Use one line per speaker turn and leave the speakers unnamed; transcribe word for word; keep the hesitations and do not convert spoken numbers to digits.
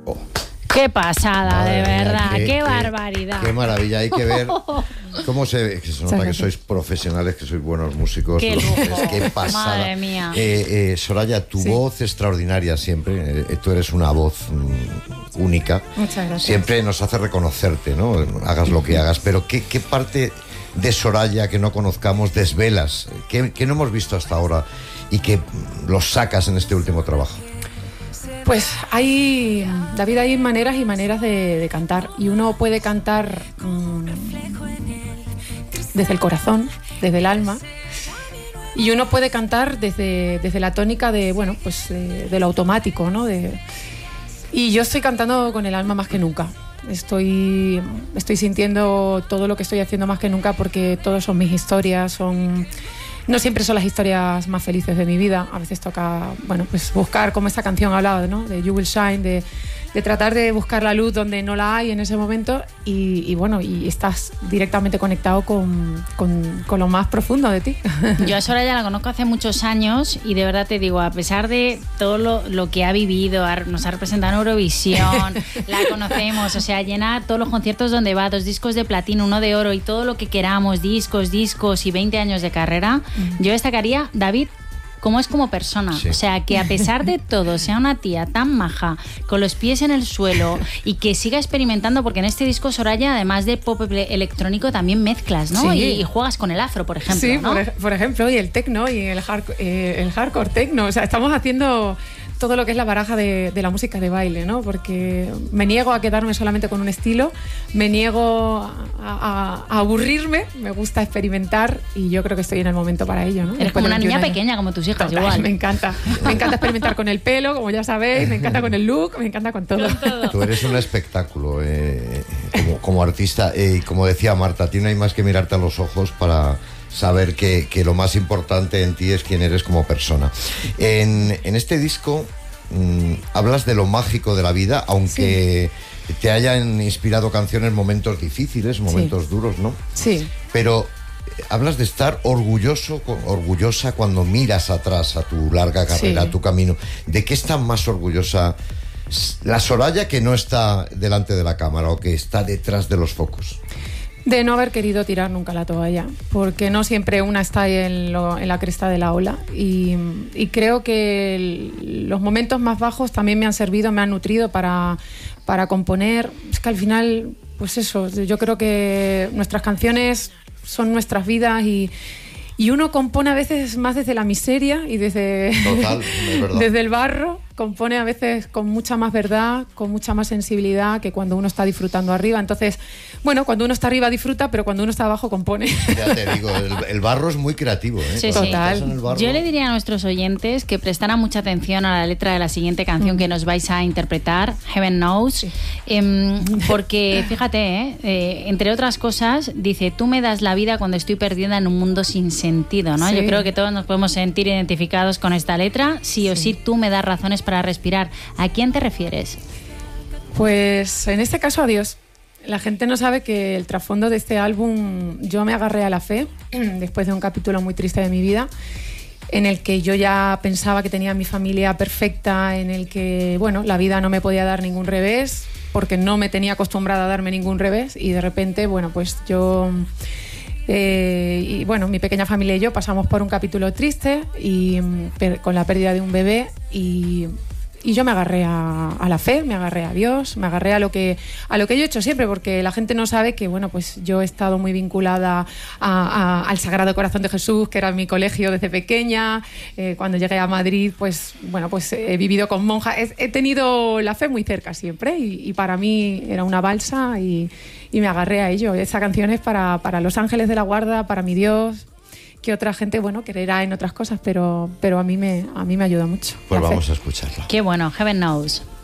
Oh.
Qué pasada,
Madre
de verdad,
mía,
qué,
qué,
qué
qué
barbaridad.
Qué maravilla, hay que ver cómo se ve, que se nota que sois profesionales, que sois buenos músicos.
Qué
los
lujo.
tres, qué pasada.
Madre mía.
Eh, eh, Soraya, tu
Sí.
voz extraordinaria siempre, eh, tú eres una voz mm, única.
Muchas gracias.
Siempre nos hace reconocerte, ¿no? Hagas lo que hagas, pero ¿qué, qué parte de Soraya que no conozcamos desvelas? ¿Qué, qué no hemos visto hasta ahora y que lo sacas en este último trabajo?
Pues hay, David, hay maneras y maneras de, de cantar. Y uno puede cantar mmm, desde el corazón, desde el alma. Y uno puede cantar desde, desde la tónica de, bueno, pues de, de lo automático, ¿no? De, y yo estoy cantando con el alma más que nunca. Estoy, estoy sintiendo todo lo que estoy haciendo más que nunca, porque todas son mis historias, son... No siempre son las historias más felices de mi vida. A veces toca, bueno, pues buscar, como esta canción hablaba, ¿no? De You Will Shine, de, de tratar de buscar la luz donde no la hay en ese momento. Y, y bueno, y estás directamente conectado con, con, con lo más profundo de ti.
Yo a Soraya la conozco hace muchos años y de verdad te digo, a pesar de todo lo, lo que ha vivido, ha, nos ha representado en Eurovisión, la conocemos, o sea, llena todos los conciertos donde va, dos discos de platino, uno de oro y todo lo que queramos, discos, discos y veinte años de carrera. Yo destacaría, David, cómo es como persona. Sí. O sea, que a pesar de todo sea una tía tan maja, con los pies en el suelo y que siga experimentando, porque en este disco, Soraya, además de pop electrónico, también mezclas, ¿no?
Sí.
Y, y juegas con el afro, por ejemplo,
sí,
¿no?
por, por ejemplo, y el techno y el, hard, eh, el hardcore techno. O sea, estamos haciendo todo lo que es la baraja de, de la música de baile, ¿no? Porque me niego a quedarme solamente con un estilo, me niego a, a, a aburrirme, me gusta experimentar y yo creo que estoy en el momento para ello, ¿no?
Eres
Después
como
de
una niña
veintiún
pequeña,
años.
como tus hijas,
Total,
igual.
Me encanta. Me encanta experimentar con el pelo, como ya sabéis, me encanta con el look, me encanta con todo.
Con todo.
Tú eres un espectáculo eh, como, como artista y eh, como decía Marta, a ti no hay más que mirarte a los ojos para saber que, que lo más importante en ti es quién eres como persona. En, en este disco mmm, hablas de lo mágico de la vida, aunque sí. te hayan inspirado canciones en momentos difíciles, momentos sí. duros, ¿no?
Sí.
Pero hablas de estar orgulloso, orgullosa cuando miras atrás a tu larga carrera, sí. a tu camino. ¿De qué está más orgullosa la Soraya que no está delante de la cámara o que está detrás de los focos?
De no haber querido tirar nunca la toalla, porque no siempre una está en, lo, en la cresta de la ola y, y creo que el, los momentos más bajos también me han servido, me han nutrido para, para componer. Es que al final, pues eso, yo creo que nuestras canciones son nuestras vidas y, y uno compone a veces más desde la miseria y desde,
Total, es verdad.
desde el barro, compone a veces con mucha más verdad, con mucha más sensibilidad que cuando uno está disfrutando arriba. Entonces, bueno, cuando uno está arriba disfruta, pero cuando uno está abajo compone.
Ya te digo, el, el barro es muy creativo, ¿eh?
Sí,
Total.
sí. Yo le diría a nuestros oyentes que prestaran mucha atención a la letra de la siguiente canción mm. que nos vais a interpretar, Heaven Knows, sí. eh, porque fíjate, eh, eh, entre otras cosas, dice, tú me das la vida cuando estoy perdida en un mundo sin sentido, ¿no? Sí. Yo creo que todos nos podemos sentir identificados con esta letra, sí o sí, sí tú me das razones para respirar. ¿A quién te refieres?
Pues en este caso a Dios. La gente no sabe que el trasfondo de este álbum, yo me agarré a la fe después de un capítulo muy triste de mi vida, en el que yo ya pensaba que tenía mi familia perfecta, en el que, bueno, la vida no me podía dar ningún revés, porque no me tenía acostumbrada a darme ningún revés, y de repente, bueno, pues yo... Eh, y bueno, mi pequeña familia y yo pasamos por un capítulo triste y per, con la pérdida de un bebé y, y yo me agarré a, a la fe, me agarré a Dios, me agarré a lo que a lo que yo he hecho siempre, porque la gente no sabe que bueno, pues yo he estado muy vinculada a, a, al Sagrado Corazón de Jesús, que era mi colegio desde pequeña. Eh, cuando llegué a Madrid, pues bueno, pues he vivido con monjas, he, he tenido la fe muy cerca siempre y, y para mí era una balsa y Y me agarré a ello. Esa canción es para, para los ángeles de la guarda, para mi Dios, que otra gente, bueno, creerá en otras cosas, pero, pero a mí me, a mí me ayuda mucho.
Pues vamos a escucharla.
Qué bueno, Heaven Knows.